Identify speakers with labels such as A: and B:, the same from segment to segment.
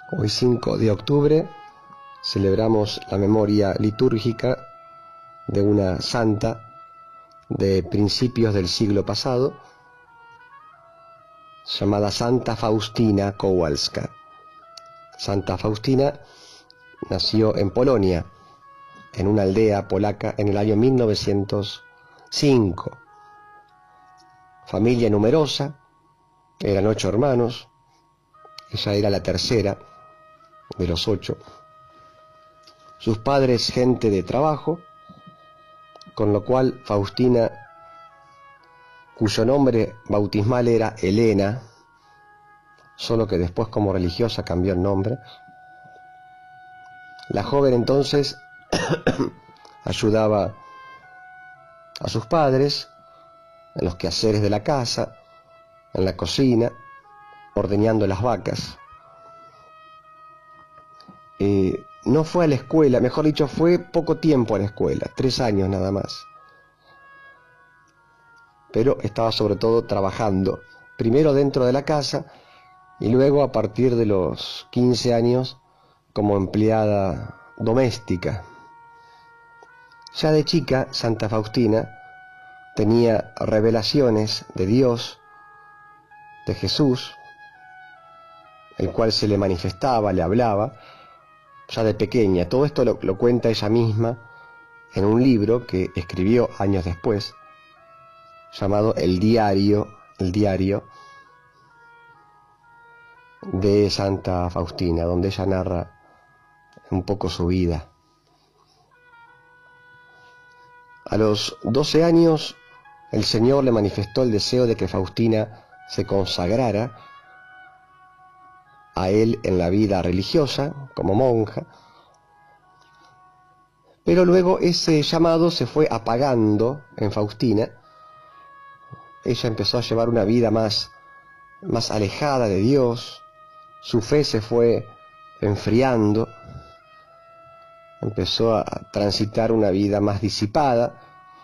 A: Hoy 5 de octubre celebramos la memoria litúrgica de una santa de principios del siglo pasado, llamada Santa Faustina Kowalska. Santa Faustina nació en Polonia, en una aldea polaca, en el año 1905. Familia numerosa, eran 8 hermanos, ella era la tercera de los 8. Sus padres gente de trabajo, con lo cual Faustina, cuyo nombre bautismal era Elena, solo que después como religiosa cambió el nombre, la joven entonces ayudaba a sus padres en los quehaceres de la casa, en la cocina, ordeñando las vacas. No fue a la escuela, mejor dicho, fue poco tiempo a la escuela, 3 años nada más. Pero estaba sobre todo trabajando, primero dentro de la casa y luego a partir de los 15 años como empleada doméstica. Ya de chica, Santa Faustina tenía revelaciones de Dios, de Jesús, el cual se le manifestaba, le hablaba, ya de pequeña. Todo esto lo cuenta ella misma en un libro que escribió años después, llamado El Diario de Santa Faustina, donde ella narra un poco su vida. A los 12 años, el Señor le manifestó el deseo de que Faustina se consagrara a él en la vida religiosa, como monja, pero luego ese llamado se fue apagando en Faustina. Ella empezó a llevar una vida más alejada de Dios, su fe se fue enfriando, empezó a transitar una vida más disipada,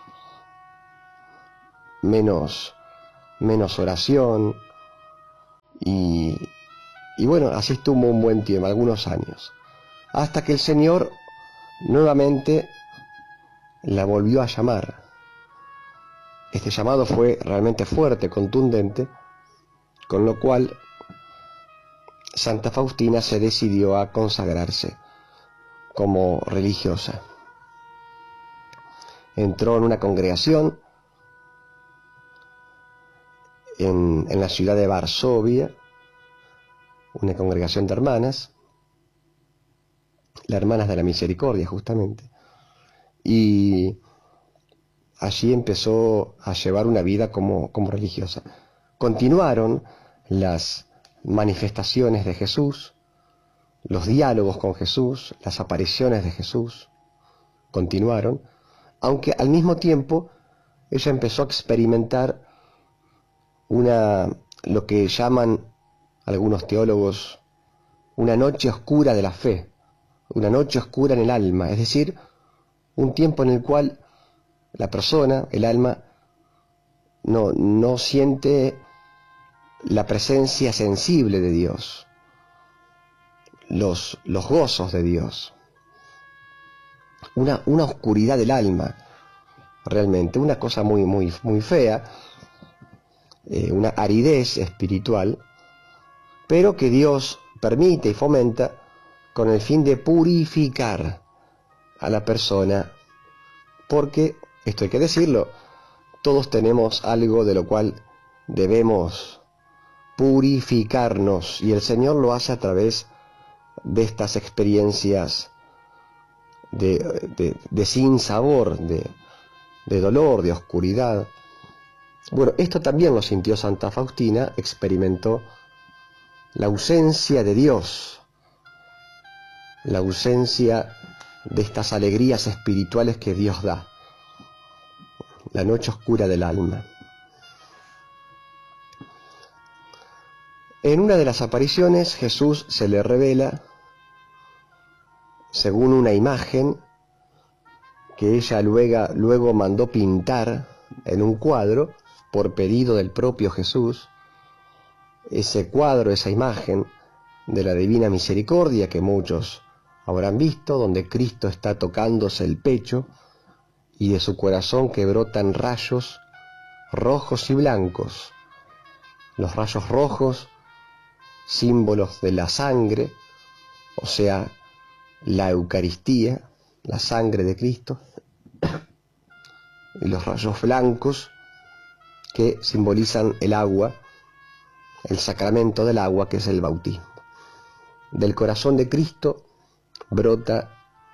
A: menos oración, y bueno, así estuvo un buen tiempo, algunos años, hasta que el Señor nuevamente la volvió a llamar. Este llamado fue realmente fuerte, contundente, con lo cual Santa Faustina se decidió a consagrarse como religiosa. Entró en una congregación en la ciudad de Varsovia, una congregación de hermanas, las Hermanas de la Misericordia justamente, y allí empezó a llevar una vida como religiosa. Continuaron las manifestaciones de Jesús, los diálogos con Jesús, las apariciones de Jesús, continuaron, aunque al mismo tiempo ella empezó a experimentar lo que llaman algunos teólogos una noche oscura de la fe, una noche oscura en el alma, es decir, un tiempo en el cual la persona, el alma, no siente la presencia sensible de Dios, los gozos de Dios, una oscuridad del alma, realmente, una cosa muy fea, una aridez espiritual, pero que Dios permite y fomenta con el fin de purificar a la persona, porque, esto hay que decirlo, todos tenemos algo de lo cual debemos purificarnos, y el Señor lo hace a través de estas experiencias de sinsabor, de dolor, de oscuridad. Bueno, esto también lo sintió Santa Faustina, experimentó la ausencia de Dios, la ausencia de estas alegrías espirituales que Dios da, la noche oscura del alma. En una de las apariciones, Jesús se le revela según una imagen que ella luego mandó pintar en un cuadro por pedido del propio Jesús. Ese cuadro, esa imagen, de la Divina Misericordia que muchos habrán visto, donde Cristo está tocándose el pecho y de su corazón que brotan rayos rojos y blancos. Los rayos rojos, símbolos de la sangre, o sea, la Eucaristía, la sangre de Cristo, y los rayos blancos que simbolizan el agua, el sacramento del agua, que es el bautismo. Del corazón de Cristo brotan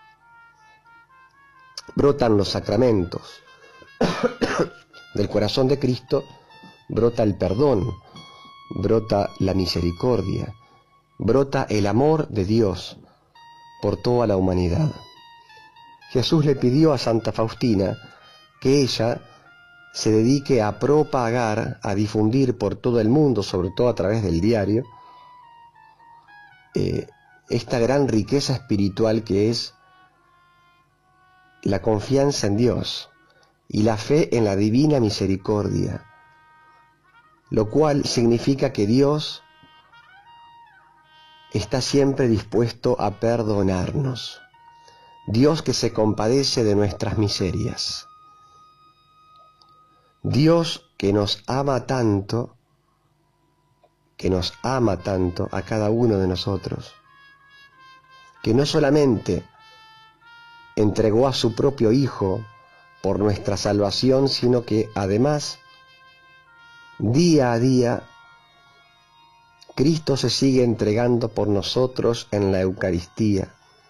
A: los sacramentos. Del corazón de Cristo brota el perdón, brota la misericordia, brota el amor de Dios por toda la humanidad. Jesús le pidió a Santa Faustina que ella se dedique a propagar, a difundir por todo el mundo, sobre todo a través del diario, esta gran riqueza espiritual que es la confianza en Dios y la fe en la divina misericordia, lo cual significa que Dios está siempre dispuesto a perdonarnos. Dios que se compadece de nuestras miserias. Dios que nos ama tanto a cada uno de nosotros, que no solamente entregó a su propio Hijo por nuestra salvación, sino que además, día a día, Cristo se sigue entregando por nosotros en la Eucaristía,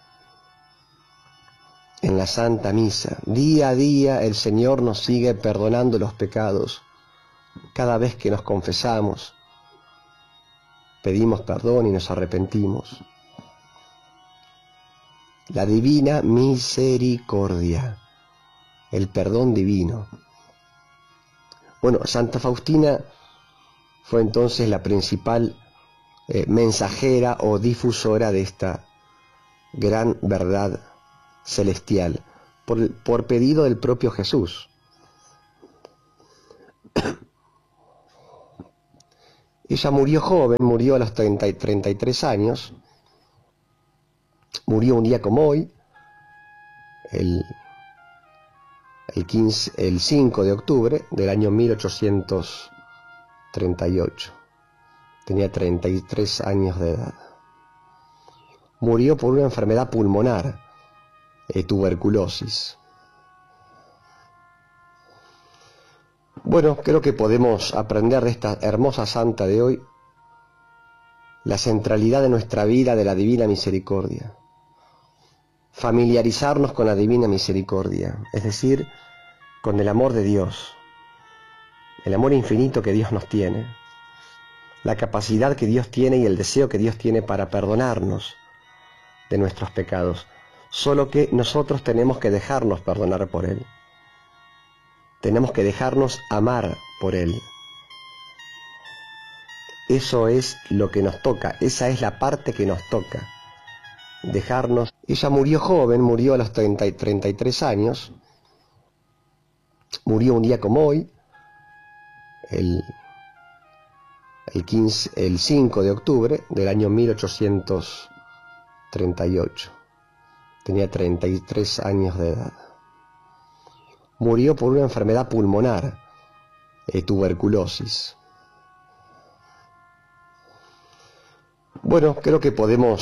A: en la Santa Misa. Día a día el Señor nos sigue perdonando los pecados. Cada vez que nos confesamos, pedimos perdón y nos arrepentimos. La divina misericordia, el perdón divino. Bueno, Santa Faustina fue entonces la principal mensajera o difusora de esta gran verdad celestial, por pedido del propio Jesús. Ella murió joven, murió a los 33 años, murió un día como hoy, el 5 de octubre del año 1838. Tenía 33 años de edad. Murió por una enfermedad pulmonar, tuberculosis. Bueno, creo que podemos aprender de esta hermosa santa de hoy la centralidad de nuestra vida de la Divina Misericordia. Familiarizarnos con la Divina Misericordia, es decir, con el amor de Dios, el amor infinito que Dios nos tiene, la capacidad que Dios tiene y el deseo que Dios tiene para perdonarnos de nuestros pecados, solo que nosotros tenemos que dejarnos perdonar por Él, tenemos que dejarnos amar por Él. Eso es lo que nos toca, esa es la parte que nos toca, dejarnos. Ella murió joven, murió a los 33 años, murió un día como hoy, el 5 de octubre del año 1838. Tenía 33 años de edad. Murió por una enfermedad pulmonar, tuberculosis. Bueno, creo que podemos